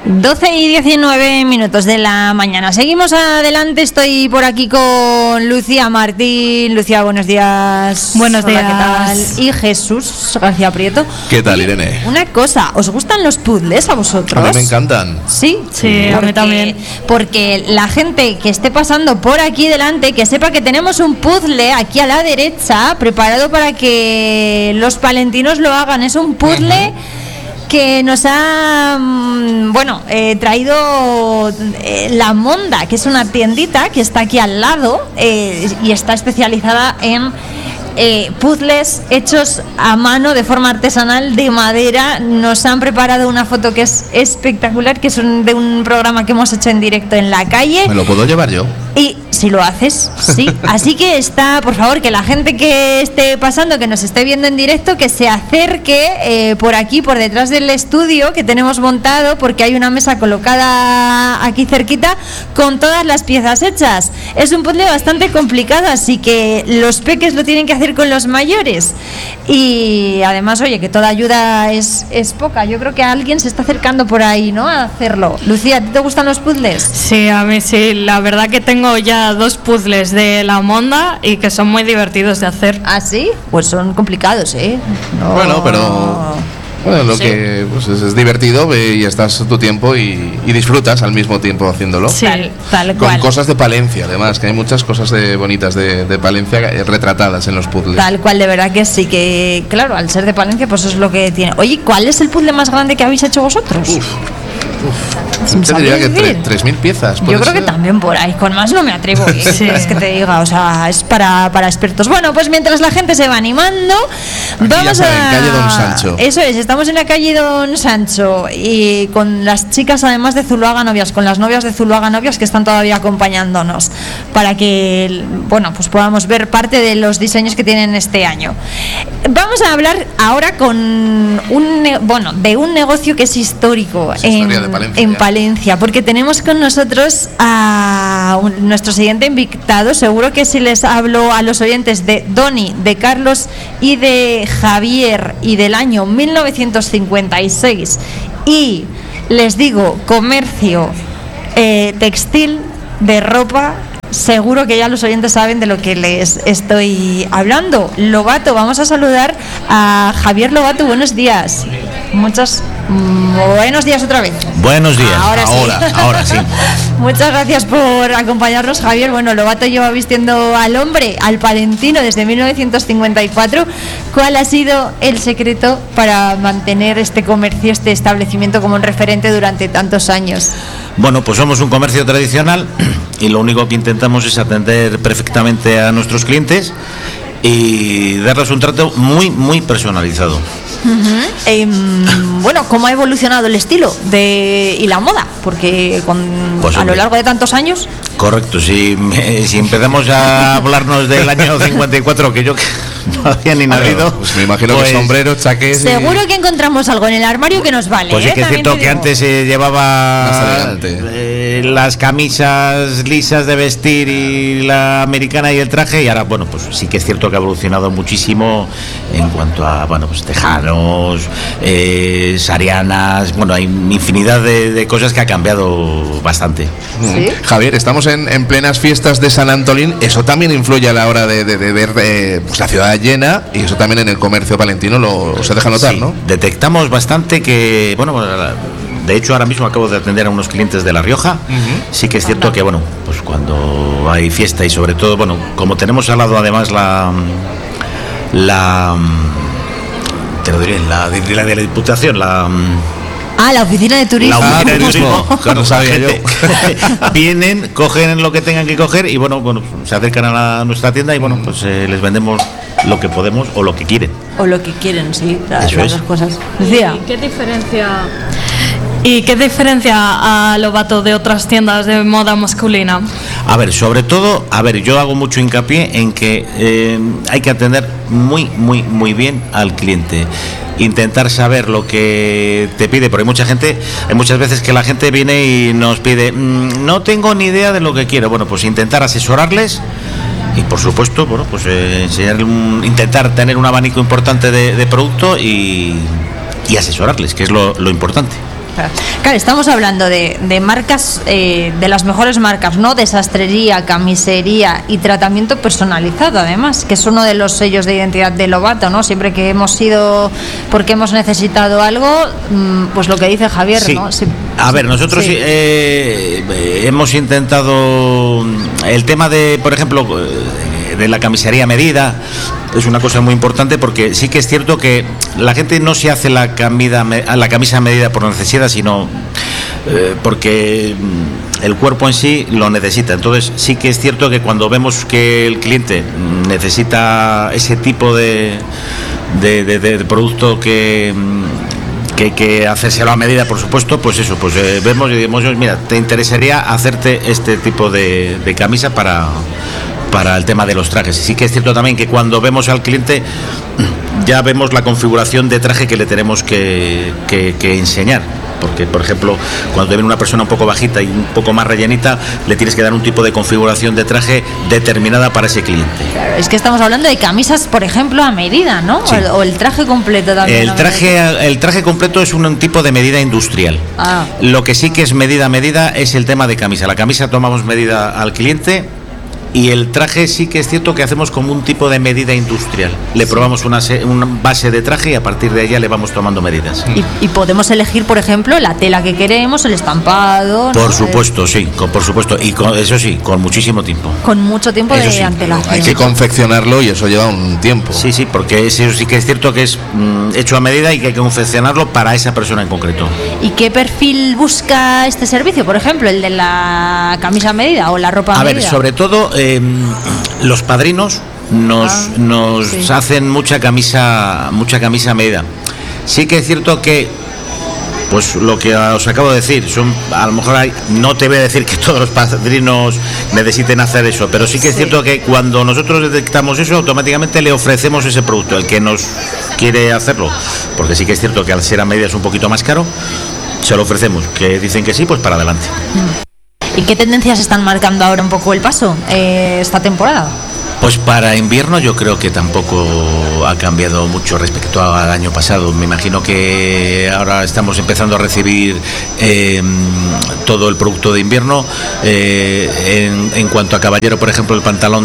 12:19 de la mañana. Seguimos adelante. Estoy por aquí con Lucía Martín. Lucía, buenos días. Buenos días. Hola, ¿qué tal? Y Jesús García Prieto. ¿Qué tal, Irene? Una cosa, ¿os gustan los puzzles a vosotros? A mí me encantan. Sí, a mí también. Porque la gente que esté pasando por aquí delante, que sepa que tenemos un puzzle aquí a la derecha preparado para que los palentinos lo hagan. Es un puzzle que nos ha traído La Monda, que es una tiendita que está aquí al lado y está especializada en puzzles hechos a mano de forma artesanal de madera. Nos han preparado una foto que es espectacular, que es de un programa que hemos hecho en directo en la calle. ¿Me lo puedo llevar yo? Y si lo haces, sí. Así que está, por favor, que la gente que esté pasando, que nos esté viendo en directo, que se acerque por aquí, por detrás del estudio que tenemos montado, porque hay una mesa colocada aquí cerquita con todas las piezas hechas. Es un puzzle bastante complicado, así que los peques lo tienen que hacer con los mayores. Y además, oye, que toda ayuda es poca. Yo creo que alguien se está acercando por ahí, ¿no?, a hacerlo. Lucía, ¿a ti te gustan los puzzles? Sí, a mí sí. La verdad que tengo ya 2 puzzles de La Monda y que son muy divertidos de hacer. ¿Ah, sí? Pues son complicados, ¿eh? No... Bueno, pero lo que pues es divertido y estás tu tiempo y disfrutas al mismo tiempo haciéndolo. Sí, tal Con cual. cosas de Palencia, además, que hay muchas cosas bonitas de Palencia retratadas en los puzzles. Tal cual, de verdad que sí, que claro, al ser de Palencia, pues es lo que tiene. Oye, ¿cuál es el puzzle más grande que habéis hecho vosotros? Yo diría que 3.000 piezas. Yo creo que también por ahí, con más no me atrevo, ¿eh? Sí. Es que te diga, o sea, es para expertos. Bueno, pues mientras la gente se va animando, aquí vamos ya saben, a... calle Don Sancho. Eso es, estamos en la calle Don Sancho y con las chicas, además de Zuluaga Novias, con las novias de Zuluaga Novias que están todavía acompañándonos para que, bueno, pues podamos ver parte de los diseños que tienen este año. Vamos a hablar ahora de un negocio que es histórico en Palencia, porque tenemos con nosotros a nuestro siguiente invitado. Seguro que si les hablo a los oyentes de Doni, de Carlos y de Javier y del año 1956 y les digo comercio textil de ropa, seguro que ya los oyentes saben de lo que les estoy hablando. Lobato, vamos a saludar a Javier Lobato. Buenos días. Buenos días otra vez. Buenos días. Ahora sí. Muchas gracias por acompañarnos, Javier. Bueno, Lobato lleva vistiendo al hombre, al palentino, desde 1954. ¿Cuál ha sido el secreto para mantener este comercio, este establecimiento como un referente durante tantos años? Bueno, pues somos un comercio tradicional y lo único que intentamos es atender perfectamente a nuestros clientes y darles un trato muy, muy personalizado. Bueno, ¿cómo ha evolucionado el estilo y la moda? Porque a lo largo de tantos años... Correcto, si empezamos a hablarnos del año 54, que yo no había ni nacido... Pues me imagino que sombreros, chaqués... Seguro que encontramos algo en el armario que nos vale. Pues sí que es cierto que antes se llevaba las camisas lisas de vestir y la americana y el traje, y ahora, bueno, pues sí que es cierto que ha evolucionado muchísimo en cuanto a, bueno, pues tejanos, sarianas, bueno, hay infinidad de cosas que ha cambiado bastante. ¿Sí? Javier, estamos en plenas fiestas de San Antolín, eso también influye a la hora de ver pues la ciudad llena, y eso también en el comercio palentino se deja notar, sí, ¿no? Detectamos bastante que, bueno, de hecho ahora mismo acabo de atender a unos clientes de La Rioja. Sí que es cierto que, bueno, pues cuando hay fiesta y sobre todo, bueno, como tenemos al lado además te lo diré, la de la Diputación, la oficina de turismo. La oficina de turismo, no sabía yo. Vienen, cogen lo que tengan que coger y bueno, se acercan a nuestra tienda y bueno, pues les vendemos lo que podemos o lo que quieren. O lo que quieren, sí, las Eso es. dos cosas. Decía. ¿Y qué diferencia a Lobato de otras tiendas de moda masculina? A ver, sobre todo, yo hago mucho hincapié en que hay que atender muy, muy, muy bien al cliente. Intentar saber lo que te pide, porque hay muchas veces que la gente viene y nos pide, no tengo ni idea de lo que quiero. Bueno, pues intentar asesorarles y por supuesto, bueno, pues intentar tener un abanico importante de producto y asesorarles, que es lo importante. Claro, estamos hablando de marcas, de las mejores marcas, ¿no? De sastrería, camisería y tratamiento personalizado, además, que es uno de los sellos de identidad de Lobato, ¿no? Siempre que hemos ido porque hemos necesitado algo, pues lo que dice Javier, sí. ¿no? Sí. A ver, nosotros Sí. Hemos intentado el tema de, por ejemplo, de la camisería medida. Es una cosa muy importante porque sí que es cierto que la gente no se hace la camisa a medida por necesidad, sino porque el cuerpo en sí lo necesita. Entonces sí que es cierto que cuando vemos que el cliente necesita ese tipo de producto que hacérselo a medida, por supuesto, pues eso, pues vemos y decimos, mira, te interesaría hacerte este tipo de camisa para el tema de los trajes. Y sí que es cierto también que cuando vemos al cliente ya vemos la configuración de traje que le tenemos que enseñar. Porque, por ejemplo, cuando viene una persona un poco bajita y un poco más rellenita, le tienes que dar un tipo de configuración de traje determinada para ese cliente. Claro, es que estamos hablando de camisas, por ejemplo, a medida, ¿no? Sí. O el traje completo también. El traje completo es un tipo de medida industrial. Ah. Lo que sí que es medida a medida es el tema de camisa. La camisa tomamos medida al cliente. Y el traje sí que es cierto que hacemos como un tipo de medida industrial. Le probamos una base de traje y a partir de ella le vamos tomando medidas. Y podemos elegir, por ejemplo, la tela que queremos, el estampado, ¿no? Por supuesto, sí, por supuesto. Y eso sí, con muchísimo tiempo. Con mucho tiempo Eso de sí, antelación. Hay que confeccionarlo y eso lleva un tiempo. Sí, sí, porque eso sí que es cierto que es hecho a medida y que hay que confeccionarlo para esa persona en concreto. ¿Y qué perfil busca este servicio? Por ejemplo, el de la camisa a medida o la ropa a A medida. ver, sobre todo los padrinos nos sí. hacen mucha camisa a medida. Sí que es cierto que, pues lo que os acabo de decir, a lo mejor no te voy a decir que todos los padrinos necesiten hacer eso, pero sí que es cierto que cuando nosotros detectamos eso, automáticamente le ofrecemos ese producto, el que nos quiere hacerlo, porque sí que es cierto que al ser a medida es un poquito más caro, se lo ofrecemos, que dicen que sí, pues para adelante. ¿Y qué tendencias están marcando ahora un poco el paso esta temporada? Pues para invierno yo creo que tampoco ha cambiado mucho respecto al año pasado. Me imagino que ahora estamos empezando a recibir todo el producto de invierno. En cuanto a caballero, por ejemplo, el pantalón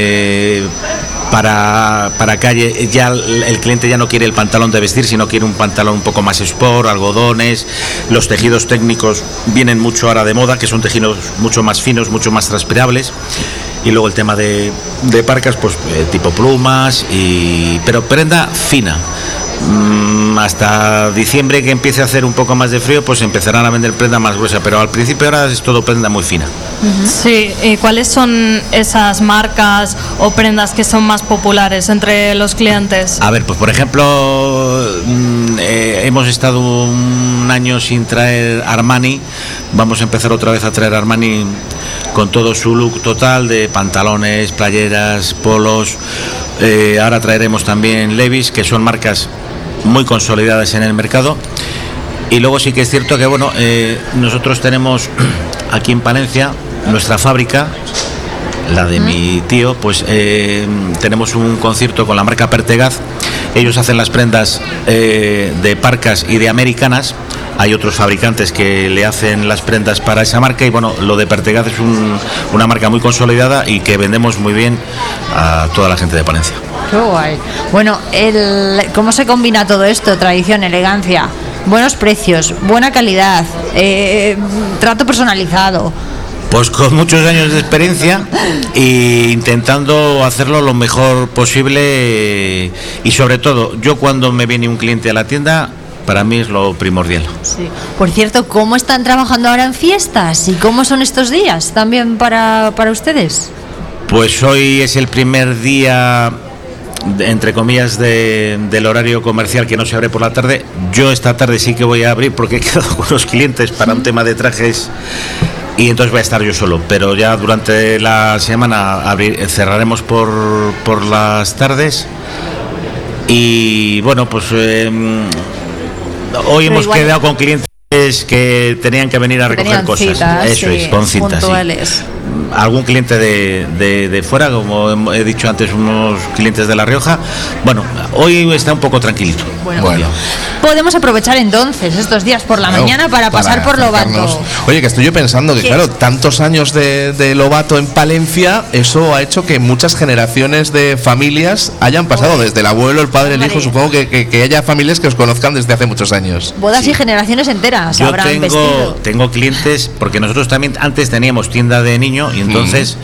para calle, ya el cliente ya no quiere el pantalón de vestir, sino quiere un pantalón un poco más sport, algodones. Los tejidos técnicos vienen mucho ahora de moda, que son tejidos mucho más finos, mucho más transpirables. Y luego el tema de parcas, pues tipo plumas, pero prenda fina. Hasta diciembre, que empiece a hacer un poco más de frío, pues empezarán a vender prenda más gruesa, pero al principio ahora es todo prenda muy fina. Sí, ¿y cuáles son esas marcas o prendas que son más populares entre los clientes? A ver, pues por ejemplo, hemos estado un año sin traer Armani. Vamos a empezar otra vez a traer Armani con todo su look total de pantalones, playeras, polos. Ahora traeremos también Levi's, que son marcas muy consolidadas en el mercado. Y luego sí que es cierto que bueno, nosotros tenemos aquí en Palencia nuestra fábrica, la de mi tío, pues tenemos un concierto con la marca Pertegaz. Ellos hacen las prendas de parcas y de americanas. Hay otros fabricantes que le hacen las prendas para esa marca y bueno, lo de Pertegaz es una marca muy consolidada y que vendemos muy bien a toda la gente de Palencia. Qué guay. Bueno, ¿cómo se combina todo esto? Tradición, elegancia, buenos precios, buena calidad, trato personalizado. Pues con muchos años de experiencia e intentando hacerlo lo mejor posible y sobre todo, yo cuando me viene un cliente a la tienda, para mí es lo primordial. Sí. Por cierto, ¿cómo están trabajando ahora en fiestas? ¿Y cómo son estos días también para ustedes? Pues hoy es el primer día, entre comillas, del horario comercial, que no se abre por la tarde. Yo esta tarde sí que voy a abrir porque he quedado con los clientes para un tema de trajes y entonces voy a estar yo solo, pero ya durante la semana cerraremos por las tardes. Y bueno, pues hoy hemos quedado con clientes que tenían que venir a recoger cosas. Citas, eso sí, es, con citas. puntuales. Sí. algún cliente de fuera, como he dicho antes, unos clientes de La Rioja. Bueno, hoy está un poco tranquilito. Bueno. Podemos aprovechar entonces estos días por la mañana para pasar por Lobato. Oye, que estoy yo pensando que, claro, tantos años de Lobato en Palencia, eso ha hecho que muchas generaciones de familias hayan pasado, desde el abuelo, el padre, el hijo. Supongo que haya familias que os conozcan desde hace muchos años. Bodas y generaciones enteras. Yo tengo clientes, porque nosotros también antes teníamos tienda de niño y entonces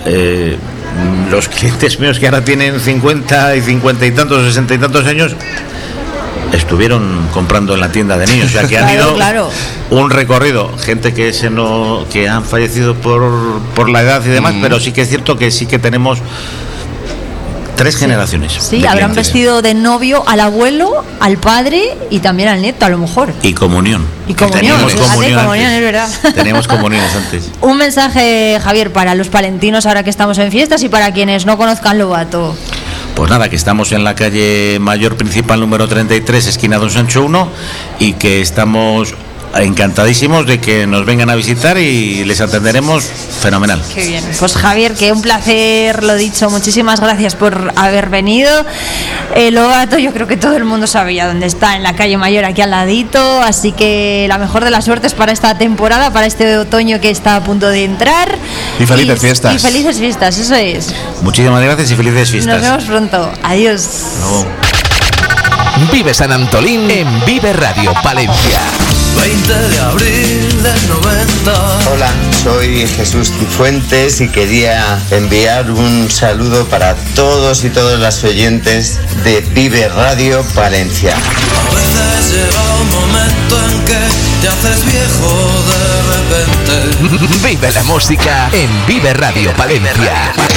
los clientes míos que ahora tienen 50 y 50 y tantos, 60 y tantos años, estuvieron comprando en la tienda de niños, o sea que han ido un recorrido, gente que han fallecido por la edad y demás, pero sí que es cierto que sí que tenemos 3 generaciones. Sí, habrán vestido de novio al abuelo, al padre y también al nieto, a lo mejor. Y comunión. Teníamos comunión, es verdad. Teníamos comuniones antes. Un mensaje, Javier, para los palentinos ahora que estamos en fiestas y para quienes no conozcan Lobato. Pues nada, que estamos en la calle Mayor Principal número 33, esquina Don Sancho 1, y que estamos encantadísimos de que nos vengan a visitar y les atenderemos fenomenal. Qué bien. Pues Javier, que un placer, lo dicho, muchísimas gracias por haber venido. Lobato, yo creo que todo el mundo sabía dónde está, en la calle Mayor, aquí al ladito, así que la mejor de las suertes para esta temporada, para este otoño que está a punto de entrar. Y felices fiestas. Y felices fiestas, eso es. Muchísimas gracias y felices fiestas. Nos vemos pronto. Adiós. No. Vive San Antolín en Vive Radio Palencia. 20 de abril del 90. Hola, soy Jesús Cifuentes y quería enviar un saludo para todos y todas las oyentes de Vive Radio Palencia. A veces llega un momento en que te haces viejo de repente. Vive la música en Vive Radio Palencia.